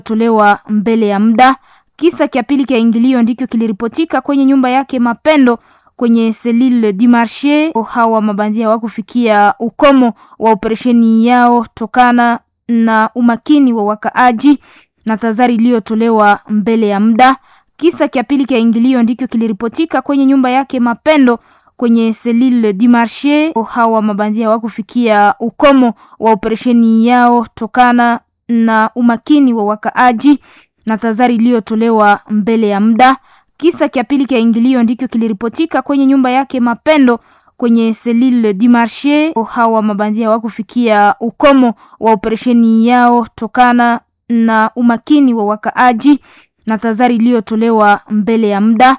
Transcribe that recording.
tolewa mbele ya muda. Kisa cha pili cha ingilio ndicho kiliripotika kwenye nyumba yake Mapendo kwenye Selile du Marché. Hawa mabandia hawakufikia ukomo wa operesheni yao tokana na umakini wa wakaaji na tahadhari iliyotolewa mbele ya muda. Kisa cha pili cha ingilio ndicho kiliripotika kwenye nyumba yake Mapendo kwenye Selile du Marché. Hawa mabandia hawakufikia ukomo wa operesheni yao tokana na umakini wa wakaaji na tahadhari iliyotolewa mbele ya muda. Kisa cha pili cha ingilio ndicho kiliripotika kwenye nyumba yake Mapendo kwenye Selile du Marché. Hawa mabandia hawakufikia ukomo wa operesheni yao tokana na umakini wa wakaaji na tahadhari iliyotolewa mbele ya muda.